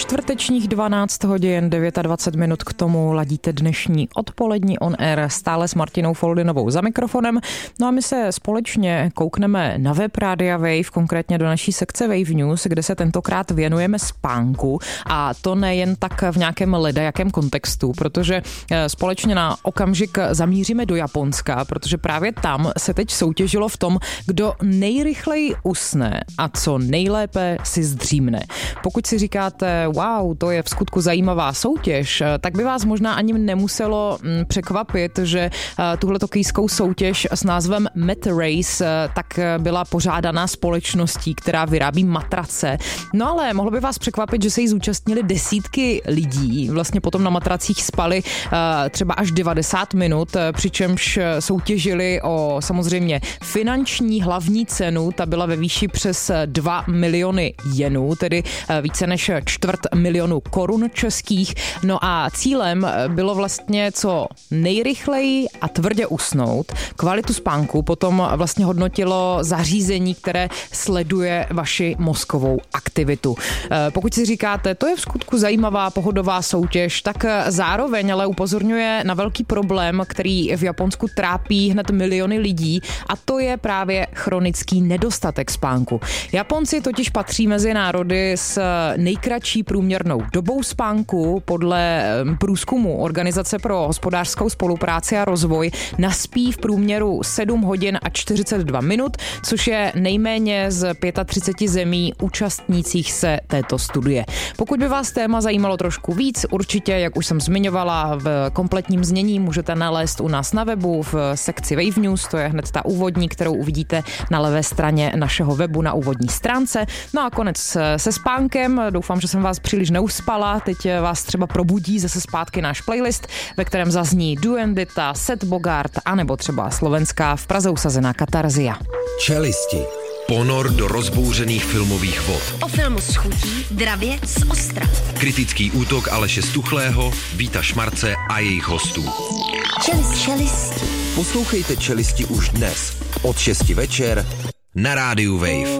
čtvrtečních 12 hodin 29 minut k tomu ladíte dnešní odpolední on air stále s Martinou Foldinovou za mikrofonem. No a my se společně koukneme na web Rádia Wave, konkrétně do naší sekce Wave News, kde se tentokrát věnujeme spánku, a to nejen tak v nějakém ledajakém kontextu, protože společně na okamžik zamíříme do Japonska, protože právě tam se teď soutěžilo v tom, kdo nejrychleji usne a co nejlépe si zdřímne. Pokud si říkáte, wow, to je v skutku zajímavá soutěž, tak by vás možná ani nemuselo překvapit, že tuhle tokijskou soutěž s názvem Mat Race tak byla pořádaná společností, která vyrábí matrace. No ale mohlo by vás překvapit, že se jí zúčastnili desítky lidí. Vlastně potom na matracích spali třeba až 90 minut, přičemž soutěžili o samozřejmě finanční hlavní cenu, ta byla ve výši přes 2 miliony jenů, tedy více než 250 000 korun českých. No a cílem bylo vlastně co nejrychleji a tvrdě usnout. Kvalitu spánku potom vlastně hodnotilo zařízení, které sleduje vaši mozkovou aktivitu. Pokud si říkáte, to je v skutku zajímavá pohodová soutěž, tak zároveň ale upozorňuje na velký problém, který v Japonsku trápí hned miliony lidí, a to je právě chronický nedostatek spánku. Japonci totiž patří mezi národy s nejkratší průměrnou dobou spánku. Podle průzkumu Organizace pro hospodářskou spolupráci a rozvoj naspí v průměru 7 hodin a 42 minut, což je nejméně z 35 zemí účastnících se této studie. Pokud by vás téma zajímalo trošku víc, určitě, jak už jsem zmiňovala, v kompletním znění můžete nalézt u nás na webu v sekci Wave News, to je hned ta úvodní, kterou uvidíte na levé straně našeho webu na úvodní stránce. No a konec se spánkem, doufám, že jsem vás příliš neuspala, teď vás třeba probudí zase zpátky náš playlist, ve kterém zazní Duendita, Seth Bogart, anebo třeba slovenská v Praze usazená Katarzia. Čelisti. Ponor do rozbouřených filmových vod. O filmu s chutí, dravě z ostra. Kritický útok Aleše Stuchlého, Víta Šmarce a jejich hostů. Čelisti. Poslouchejte Čelisti už dnes od 6 večer na rádiu Wave.